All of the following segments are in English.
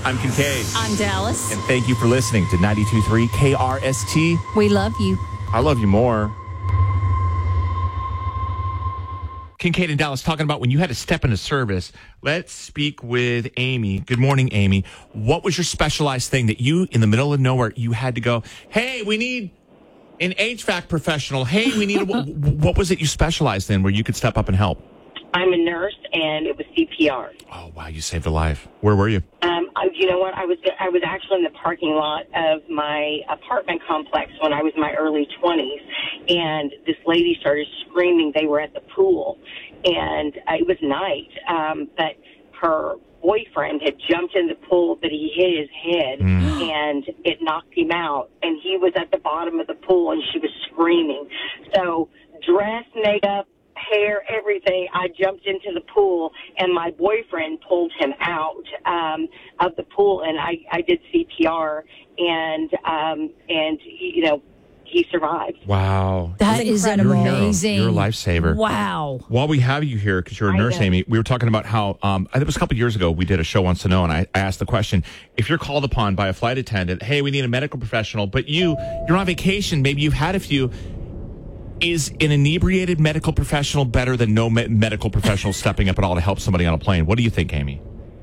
I'm Kincaid. I'm Dallas. And thank you for listening to 92.3 KRST. We love you. I love you more. Kincaid and Dallas talking about when you had to step into service. Let's speak with Amy. Good morning, Amy. What was your specialized thing that you, in the middle of nowhere, you had to go, hey, we need an HVAC professional. Hey, we need what was it you specialized in where you could step up and help? I'm a nurse, and it was CPR. Oh, wow, you saved a life. Where were you? You know what? I was actually in the parking lot of my apartment complex when I was in my early 20s, and this lady started screaming. They were at the pool, and it was night, but her boyfriend had jumped in the pool, but he hit his head, and it knocked him out, and he was at the bottom of the pool, and she was screaming. So dress, makeup, hair, everything. I jumped into the pool, and my boyfriend pulled him out of the pool, and I did CPR, and you know, he survived. Wow. That is amazing. You're a lifesaver. Wow. While we have you here, because you're a nurse, Amy, we were talking about how, it was a couple of years ago, we did a show Wants to Know, and I asked the question, if you're called upon by a flight attendant, hey, we need a medical professional, but you're on vacation, maybe you've had a few, is an inebriated medical professional better than no medical professional stepping up at all to help somebody on a plane? What do you think, Amy?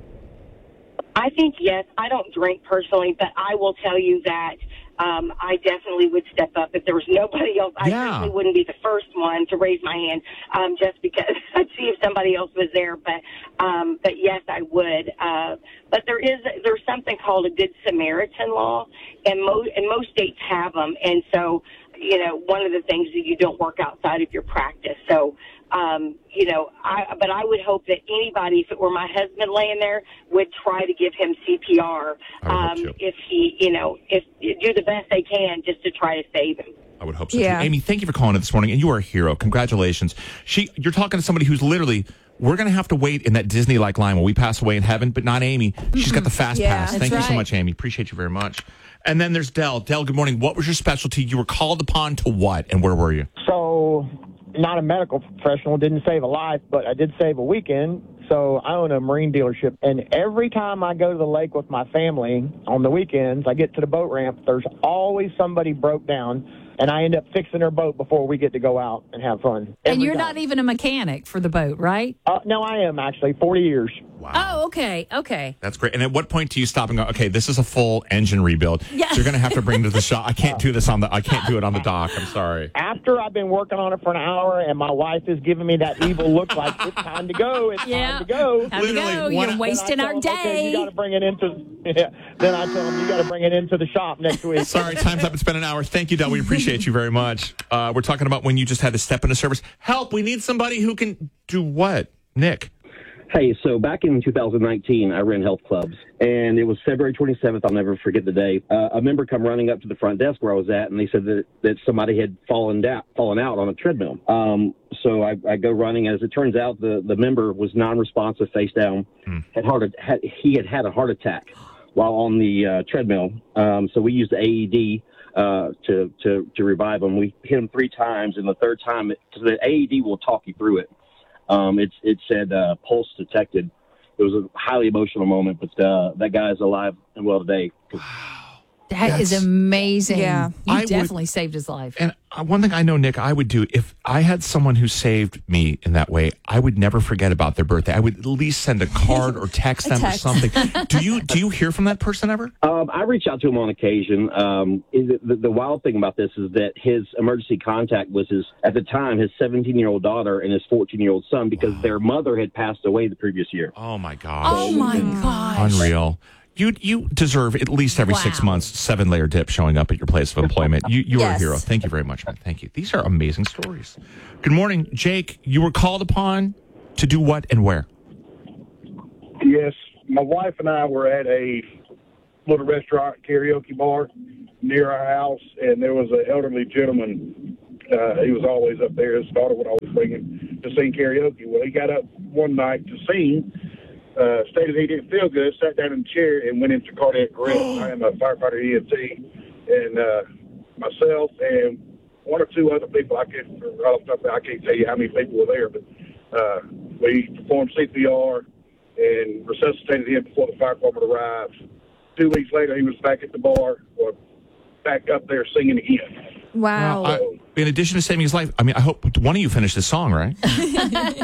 I think, yes. I don't drink personally, but I will tell you that I definitely would step up if there was nobody else. I certainly wouldn't be the first one to raise my hand just because I'd see if somebody else was there. But yes, I would. But there's something called a Good Samaritan law, and most states have them. And so, you know, one of the things that you don't work outside of your practice. So, you know, but I would hope that anybody, if it were my husband laying there, would try to give him CPR. If he, you know, if do the best they can just to try to save him. I would hope so too. Amy, thank you for calling it this morning, and you are a hero. Congratulations. You're talking to somebody who's literally, we're going to have to wait in that Disney-like line when we pass away in heaven, but not Amy. She's got the fast pass. Thank you so much, Amy. Appreciate you very much. And then there's Del. Del, good morning. What was your specialty? You were called upon to what, and where were you? So, not a medical professional, didn't save a life, but I did save a weekend. So I own a marine dealership, and every time I go to the lake with my family on the weekends, I get to the boat ramp, there's always somebody broke down, and I end up fixing their boat before we get to go out and have fun. And you're not even a mechanic for the boat, right? No, I am actually, 40 years. Wow. Oh, okay. That's great. And at what point do you stop and go, okay, this is a full engine rebuild. Yeah. So you're going to have to bring it to the shop. I can't do this I can't do it on the dock. I'm sorry. After I've been working on it for an hour and my wife is giving me that evil look like it's time to go, time to go. Time to go. You're wasting our day. Okay, you got to bring it into, then I tell them you got to bring it into the shop next week. Sorry, time's up. It's been an hour. Thank you, Del. We appreciate you very much. We're talking about when you just had to step into service. Help, we need somebody who can do what? Nick. Hey, so back in 2019, I ran health clubs, and it was February 27th. I'll never forget the day. A member come running up to the front desk where I was at, and they said that somebody had fallen out on a treadmill. So I go running. As it turns out, the member was non-responsive, face down. He had a heart attack while on the treadmill. So we used the AED to revive him. We hit him 3 times, and the third time, because the AED will talk you through it. It said pulse detected. It was a highly emotional moment, but that guy is alive and well today. That is amazing. Yeah. You definitely saved his life. And one thing I know, Nick, I would do, if I had someone who saved me in that way, I would never forget about their birthday. I would at least send a card or text them or something. Do you hear from that person ever? I reach out to him on occasion. The wild thing about this is that his emergency contact was at the time, his 17-year-old daughter and his 14-year-old son, because their mother had passed away the previous year. Oh, my gosh. Oh, my gosh. Unreal. You deserve at least every 6 months 7-layer dip showing up at your place of employment. You are a hero. Thank you very much, man. Thank you. These are amazing stories. Good morning, Jake. You were called upon to do what and where? Yes, my wife and I were at a little restaurant karaoke bar near our house, and there was an elderly gentleman. He was always up there. His daughter would always bring him to sing karaoke. Well, he got up one night to sing. Stated he didn't feel good, sat down in the chair, and went into cardiac arrest. I am a firefighter EMT, and myself and 1 or 2 other people, I can't tell you how many people were there, but we performed CPR, and resuscitated him before the fire department arrived. 2 weeks later, he was back at the bar, or back up there singing again. Wow. Well, in addition to saving his life, I mean, I hope one of you finished this song, right? He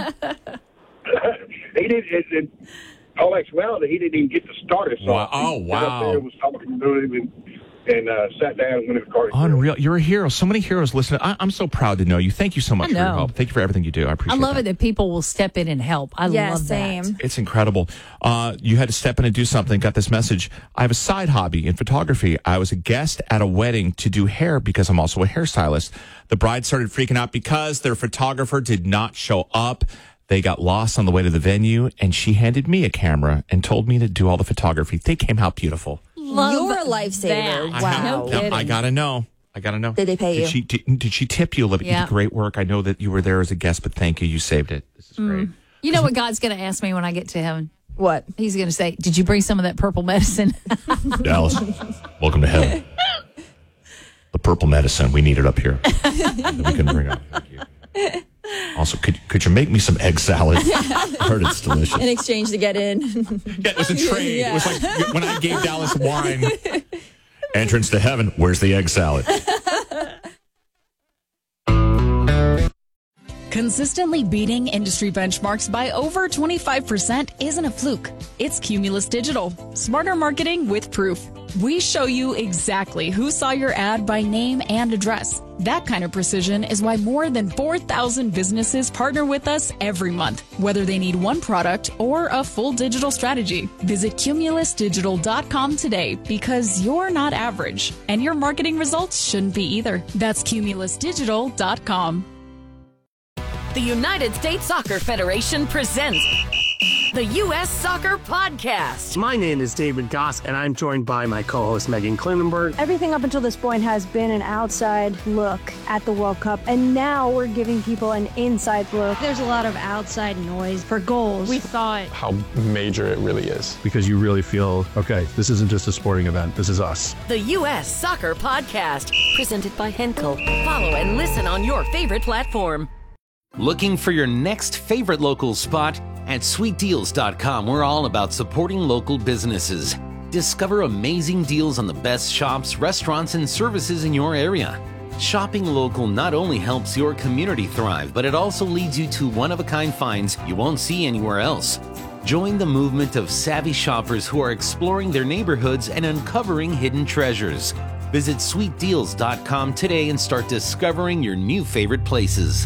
did. In all actuality, he didn't even get to start his song. Wow. Oh, He got up there, was talking to him, and sat down and went in the car. Unreal. You're a hero. So many heroes listening. I'm so proud to know you. Thank you so much for your help. Thank you for everything you do. I appreciate it. I love it that people will step in and help. I love that. It's incredible. You had to step in and do something. Got this message. I have a side hobby in photography. I was a guest at a wedding to do hair because I'm also a hairstylist. The bride started freaking out because their photographer did not show up. They got lost on the way to the venue, and she handed me a camera and told me to do all the photography. They came out beautiful. You're a lifesaver. Wow. I gotta know. Did they pay you? Did she tip you a little bit? You did great work. I know that you were there as a guest, but thank you. You saved it. This is great. You know what God's going to ask me when I get to heaven? What? He's going to say, did you bring some of that purple medicine? Dallas, welcome to heaven. The purple medicine, we need it up here. We can bring it up. Thank you. Also, could you make me some egg salad? I heard it's delicious. In exchange to get in. Yeah, it was a trade. It was like when I gave Dallas wine. Entrance to heaven, where's the egg salad? Consistently beating industry benchmarks by over 25% isn't a fluke. It's Cumulus Digital. Smarter marketing with proof. We show you exactly who saw your ad by name and address. That kind of precision is why more than 4,000 businesses partner with us every month, whether they need one product or a full digital strategy. Visit cumulusdigital.com today because you're not average, and your marketing results shouldn't be either. That's cumulusdigital.com. The United States Soccer Federation presents the U.S. Soccer Podcast. My name is David Goss, and I'm joined by my co-host Megan Klinenberg. Everything up until this point has been an outside look at the World Cup, and now we're giving people an inside look. There's a lot of outside noise for goals. We thought how major it really is. Because you really feel, okay, this isn't just a sporting event, this is us. The U.S. Soccer Podcast, presented by Henkel. Follow and listen on your favorite platform. Looking for your next favorite local spot? At sweetdeals.com, we're all about supporting local businesses. Discover amazing deals on the best shops, restaurants, and services in your area. Shopping local not only helps your community thrive, but it also leads you to one-of-a-kind finds you won't see anywhere else. Join the movement of savvy shoppers who are exploring their neighborhoods and uncovering hidden treasures. Visit sweetdeals.com today and start discovering your new favorite places.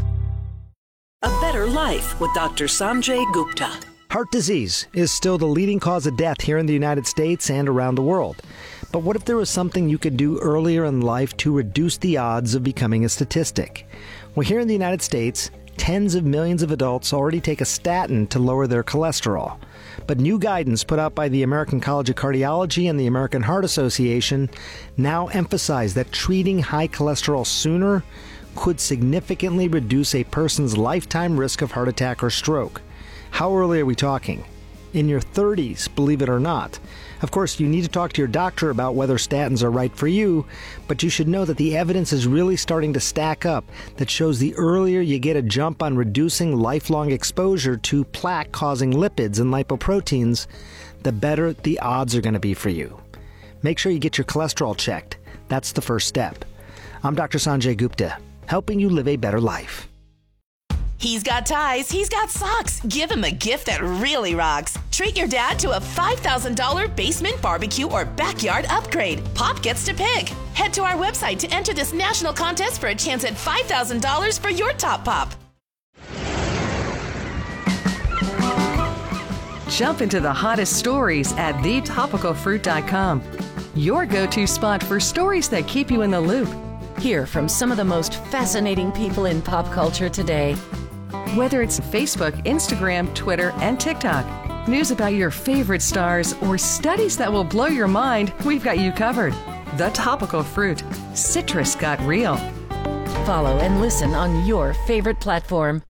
A Better Life with Dr. Sanjay Gupta. Heart disease is still the leading cause of death here in the United States and around the world. But what if there was something you could do earlier in life to reduce the odds of becoming a statistic? Well, here in the United States, tens of millions of adults already take a statin to lower their cholesterol. But new guidance put out by the American College of Cardiology and the American Heart Association now emphasize that treating high cholesterol sooner could significantly reduce a person's lifetime risk of heart attack or stroke. How early are we talking? In your 30s, believe it or not. Of course, you need to talk to your doctor about whether statins are right for you, but you should know that the evidence is really starting to stack up that shows the earlier you get a jump on reducing lifelong exposure to plaque-causing lipids and lipoproteins, the better the odds are going to be for you. Make sure you get your cholesterol checked. That's the first step. I'm Dr. Sanjay Gupta, helping you live a better life. He's got ties, he's got socks. Give him a gift that really rocks. Treat your dad to a $5,000 basement barbecue or backyard upgrade. Pop gets to pick. Head to our website to enter this national contest for a chance at $5,000 for your top pop. Jump into the hottest stories at thetopicalfruit.com. Your go-to spot for stories that keep you in the loop. Hear from some of the most fascinating people in pop culture today. Whether it's Facebook, Instagram, Twitter, and TikTok, news about your favorite stars, or studies that will blow your mind, we've got you covered. The Topical Fruit. Citrus got real. Follow and listen on your favorite platform.